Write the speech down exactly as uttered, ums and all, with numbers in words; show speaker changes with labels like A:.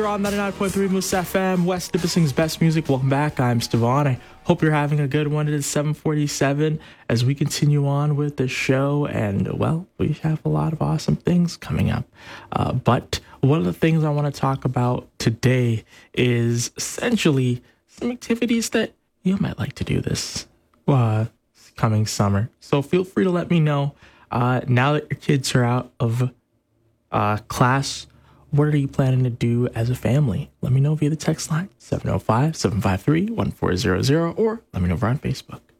A: You're on ninety-nine point three Moose F M, West Nipissing's best music. Welcome back. I'm Stevan. I hope you're having a good one. It is seven forty-seven as we continue on with the show. And, well, we have a lot of awesome things coming up. Uh, but one of the things I want to talk about today is essentially some activities that you might like to do this uh, coming summer. So feel free to let me know uh, now that your kids are out of uh, class. What are you planning to do as a family? Let me know via the text line, seven oh five, seven five three, one four zero zero, or let me know over on Facebook.